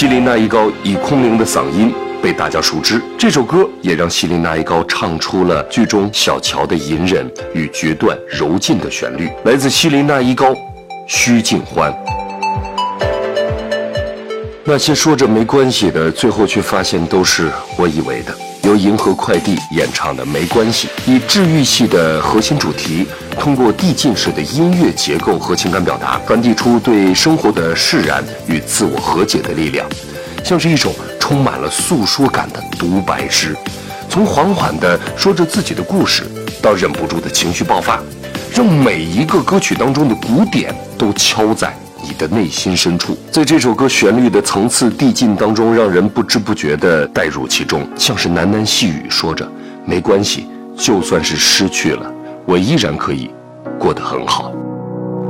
希林娜依高以空灵的嗓音被大家熟知，这首歌也让希林娜依高唱出了剧中小乔的隐忍与决断柔劲的旋律。来自希林娜依高，须尽欢。那些说着没关系的，最后却发现都是我以为的。由银河快递演唱的《没关系》，以治愈系的核心主题，通过递进式的音乐结构和情感表达，传递出对生活的释然与自我和解的力量，像是一首充满了诉说感的独白诗，从缓缓地说着自己的故事，到忍不住的情绪爆发，让每一个歌曲当中的鼓点都敲在你的内心深处。在这首歌旋律的层次递进当中，让人不知不觉地带入其中，像是喃喃细语说着没关系，就算是失去了，我依然可以过得很好。